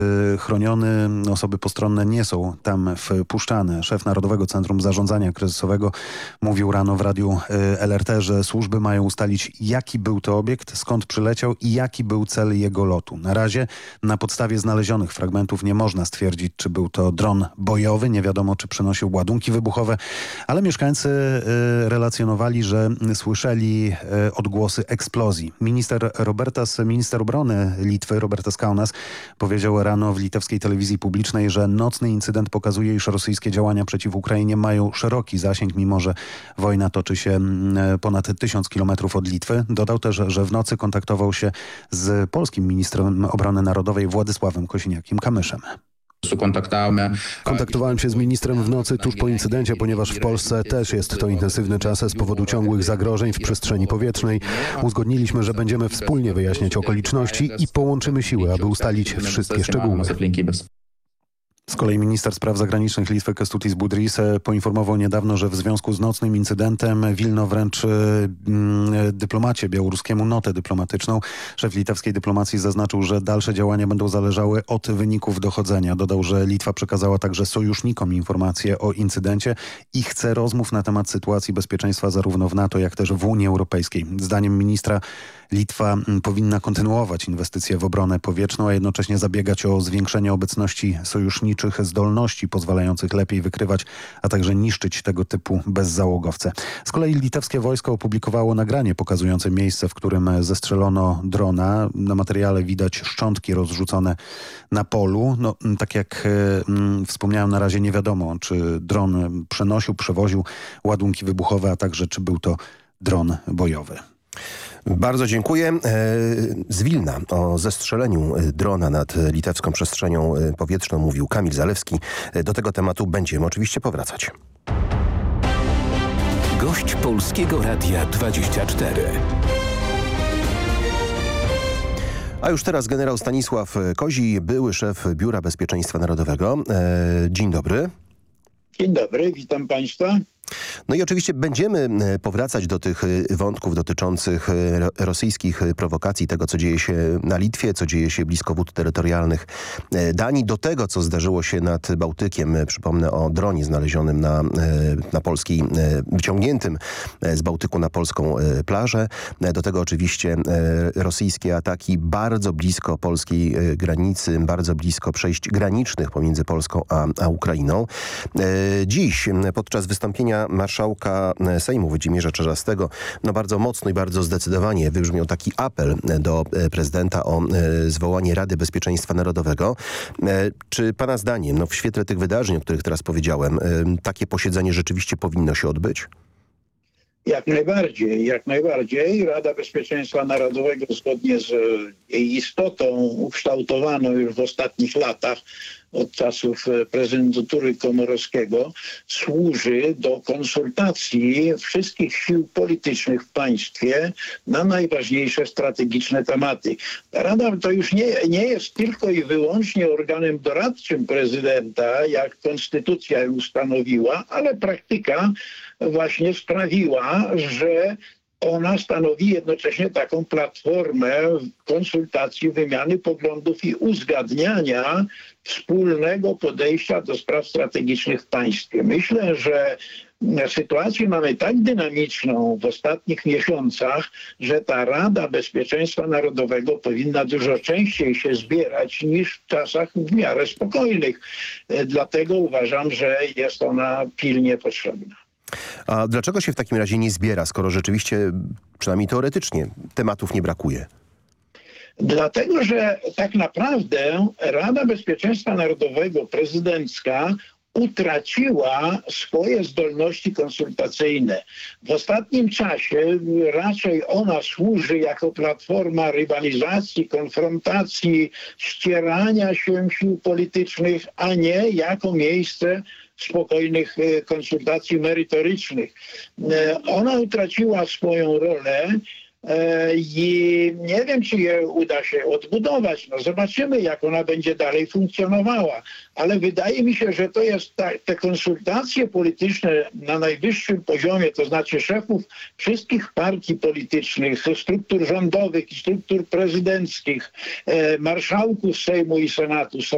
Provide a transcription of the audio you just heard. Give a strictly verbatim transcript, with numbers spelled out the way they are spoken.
chroniony, osoby postronne nie są tam wpuszczane. Szef Narodowego Centrum Zarządzania Kryzysowego mówił rano w radiu L R T, że służby mają ustalić, jaki był to obiekt, skąd przyleciał i jaki był cel jego lotu. Na razie na podstawie znalezionych fragmentów nie można stwierdzić, czy był to dron bojowy, nie wiadomo, czy przynosił ładunki wybuchowe, ale mieszkańcy relacjonowali, że słyszeli odgłosy eksplozji. Minister Robertas, minister obrony Litwy, Robertas Kaunas, powiedział rano w litewskiej telewizji publicznej, że nocny incydent pokazuje, iż rosyjskie działania przeciw Ukrainie mają szeroki zasięg, mimo że wojna toczy się ponad tysiąc kilometrów od Litwy. Dodał też, że w nocy kontaktował się z polskim ministrem obrony narodowej Władysławem Kosiniakiem-Kamyszem. Kontaktowałem się z ministrem w nocy tuż po incydencie, ponieważ w Polsce też jest to intensywny czas z powodu ciągłych zagrożeń w przestrzeni powietrznej. Uzgodniliśmy, że będziemy wspólnie wyjaśniać okoliczności i połączymy siły, aby ustalić wszystkie szczegóły. Z kolei minister spraw zagranicznych Litwy Kęstutis Budrys poinformował niedawno, że w związku z nocnym incydentem Wilno wręcz mm, dyplomacie białoruskiemu notę dyplomatyczną. Szef litewskiej dyplomacji zaznaczył, że dalsze działania będą zależały od wyników dochodzenia. Dodał, że Litwa przekazała także sojusznikom informacje o incydencie i chce rozmów na temat sytuacji bezpieczeństwa zarówno w NATO, jak też w Unii Europejskiej. Zdaniem ministra Litwa powinna kontynuować inwestycje w obronę powietrzną, a jednocześnie zabiegać o zwiększenie obecności sojuszniczych zdolności pozwalających lepiej wykrywać, a także niszczyć tego typu bezzałogowce. Z kolei litewskie wojsko opublikowało nagranie pokazujące miejsce, w którym zestrzelono drona. Na materiale widać szczątki rozrzucone na polu. No, tak jak mm, wspomniałem, na razie nie wiadomo, czy dron przenosił, przewoził ładunki wybuchowe, a także czy był to dron bojowy. Bardzo dziękuję. Z Wilna o zestrzeleniu drona nad litewską przestrzenią powietrzną mówił Kamil Zalewski. Do tego tematu będziemy oczywiście powracać. Gość Polskiego Radia dwadzieścia cztery. A już teraz generał Stanisław Kozi, były szef Biura Bezpieczeństwa Narodowego. Dzień dobry. Dzień dobry, witam państwa. No i oczywiście będziemy powracać do tych wątków dotyczących rosyjskich prowokacji, tego co dzieje się na Litwie, co dzieje się blisko wód terytorialnych Danii, do tego co zdarzyło się nad Bałtykiem. Przypomnę o dronie znalezionym na, na polskiej, wyciągniętym z Bałtyku na polską plażę. Do tego oczywiście rosyjskie ataki bardzo blisko polskiej granicy, bardzo blisko przejść granicznych pomiędzy Polską a, a Ukrainą. Dziś podczas wystąpienia marszałka Sejmu Włodzimierza Czarzastego no bardzo mocno i bardzo zdecydowanie wybrzmiał taki apel do prezydenta o zwołanie Rady Bezpieczeństwa Narodowego. Czy pana zdaniem, no w świetle tych wydarzeń, o których teraz powiedziałem, takie posiedzenie rzeczywiście powinno się odbyć? Jak najbardziej, jak najbardziej. Rada Bezpieczeństwa Narodowego zgodnie z jej istotą ukształtowaną już w ostatnich latach od czasów prezydentury Komorowskiego służy do konsultacji wszystkich sił politycznych w państwie na najważniejsze strategiczne tematy. Ta Rada to już nie, nie jest tylko i wyłącznie organem doradczym prezydenta, jak konstytucja ustanowiła, ale praktyka właśnie sprawiła, że ona stanowi jednocześnie taką platformę konsultacji, wymiany poglądów i uzgadniania wspólnego podejścia do spraw strategicznych w państwie. Myślę, że sytuację mamy tak dynamiczną w ostatnich miesiącach, że ta Rada Bezpieczeństwa Narodowego powinna dużo częściej się zbierać niż w czasach w miarę spokojnych. Dlatego uważam, że jest ona pilnie potrzebna. A dlaczego się w takim razie nie zbiera, skoro rzeczywiście, przynajmniej teoretycznie, tematów nie brakuje? Dlatego, że tak naprawdę Rada Bezpieczeństwa Narodowego prezydencka utraciła swoje zdolności konsultacyjne. W ostatnim czasie raczej ona służy jako platforma rywalizacji, konfrontacji, ścierania się sił politycznych, a nie jako miejsce spokojnych konsultacji merytorycznych. Ona utraciła swoją rolę i nie wiem, czy je uda się odbudować. No zobaczymy, jak ona będzie dalej funkcjonowała. Ale wydaje mi się, że to jest ta, te konsultacje polityczne na najwyższym poziomie, to znaczy szefów wszystkich partii politycznych, struktur rządowych i struktur prezydenckich, marszałków Sejmu i Senatu są